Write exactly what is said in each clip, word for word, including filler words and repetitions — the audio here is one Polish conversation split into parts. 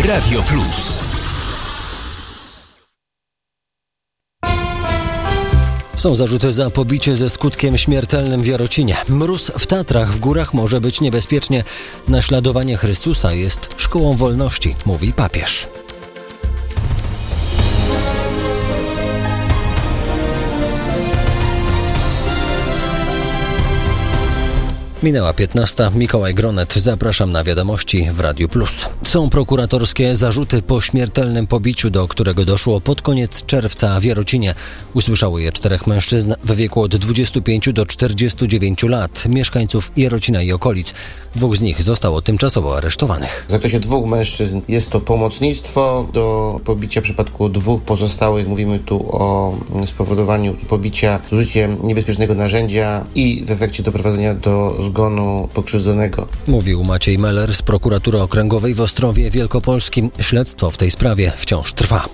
Radio Plus. Są zarzuty za pobicie ze skutkiem śmiertelnym w Jarocinie. Mróz w Tatrach w górach może być niebezpiecznie. Naśladowanie Chrystusa jest szkołą wolności, mówi papież. Minęła piętnasta. Mikołaj Gronet. Zapraszam na wiadomości w Radiu Plus. Są prokuratorskie zarzuty po śmiertelnym pobiciu, do którego doszło pod koniec czerwca w Jarocinie. Usłyszało je czterech mężczyzn w wieku od dwudziestu pięciu do czterdziestu dziewięciu lat, mieszkańców Jarocina i okolic. Dwóch z nich zostało tymczasowo aresztowanych. W zakresie dwóch mężczyzn jest to pomocnictwo do pobicia. W przypadku dwóch pozostałych mówimy tu o spowodowaniu pobicia z użyciem niebezpiecznego narzędzia i w efekcie doprowadzenia do zgonu pokrzywdzonego. Mówił Maciej Meller z Prokuratury Okręgowej w Ostrowie Wielkopolskim. Śledztwo w tej sprawie wciąż trwa.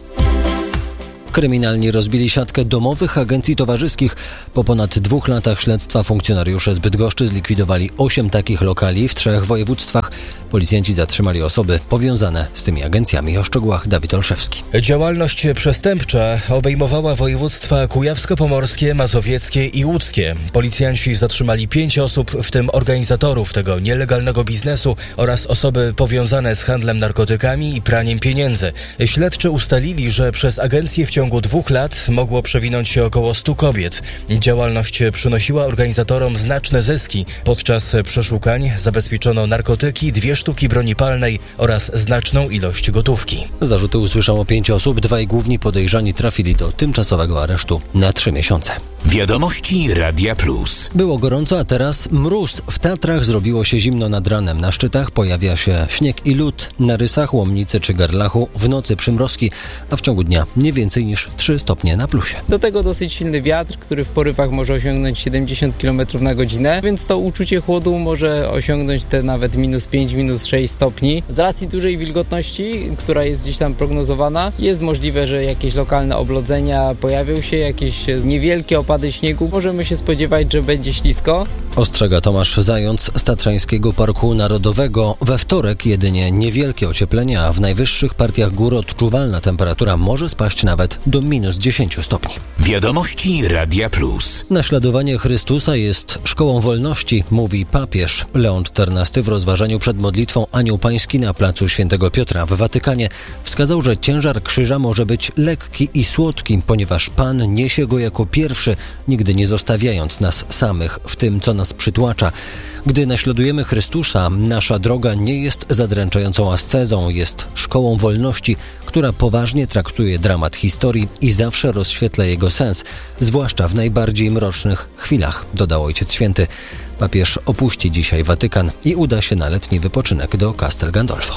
Kryminalni rozbili siatkę domowych agencji towarzyskich. Po ponad dwóch latach śledztwa funkcjonariusze z Bydgoszczy zlikwidowali osiem takich lokali w trzech województwach. Policjanci zatrzymali osoby powiązane z tymi agencjami. O szczegółach Dawid Olszewski. Działalność przestępcza obejmowała województwa kujawsko-pomorskie, mazowieckie i łódzkie. Policjanci zatrzymali pięć osób, w tym organizatorów tego nielegalnego biznesu oraz osoby powiązane z handlem narkotykami i praniem pieniędzy. Śledczy ustalili, że przez agencję w ciągu dwóch lat mogło przewinąć się około stu kobiet. Działalność przynosiła organizatorom znaczne zyski. Podczas przeszukań zabezpieczono narkotyki, dwie sztuki broni palnej oraz znaczną ilość gotówki. Zarzuty usłyszało pięć osób. Dwaj główni podejrzani trafili do tymczasowego aresztu na trzy miesiące. Wiadomości Radia Plus. Było gorąco, a teraz mróz. W Tatrach zrobiło się zimno nad ranem. Na szczytach pojawia się śnieg i lód. Na Rysach, Łomnicy czy Garlachu w nocy przymrozki, a w ciągu dnia nie więcej niż trzy stopnie na plusie. Do tego dosyć silny wiatr, który w porywach może osiągnąć siedemdziesiąt kilometrów na godzinę, więc to uczucie chłodu może osiągnąć te nawet minus pięć, minus sześć stopni. Z racji dużej wilgotności, która jest gdzieś tam prognozowana, jest możliwe, że jakieś lokalne oblodzenia pojawią się, jakieś niewielkie opady śniegu. Możemy się spodziewać, że będzie ślisko. Ostrzega Tomasz Zając z Tatrzańskiego Parku Narodowego. We wtorek jedynie niewielkie ocieplenie, a w najwyższych partiach gór odczuwalna temperatura może spaść nawet do minus dziesięciu stopni. Wiadomości Radia Plus. Naśladowanie Chrystusa jest szkołą wolności, mówi papież. Leon czternasty w rozważaniu przed modlitwą Anioł Pański na placu Świętego Piotra w Watykanie wskazał, że ciężar krzyża może być lekki i słodki, ponieważ Pan niesie go jako pierwszy, nigdy nie zostawiając nas samych w tym, co nas przytłacza. Gdy naśladujemy Chrystusa, nasza droga nie jest zadręczającą ascezą, jest szkołą wolności, która poważnie traktuje dramat historii i zawsze rozświetla jego sens, zwłaszcza w najbardziej mrocznych chwilach, dodał Ojciec Święty. Papież opuści dzisiaj Watykan i uda się na letni wypoczynek do Castel Gandolfo.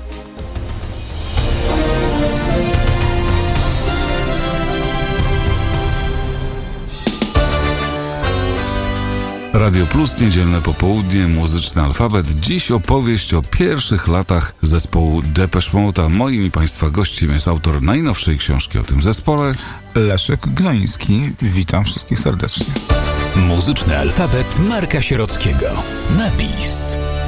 Radio Plus, niedzielne popołudnie, muzyczny alfabet. Dziś opowieść o pierwszych latach zespołu Depeche Mode. Moim i Państwa gościem jest autor najnowszej książki o tym zespole, Leszek Gloński. Witam wszystkich serdecznie. Muzyczny alfabet Marka Sierockiego. Napis.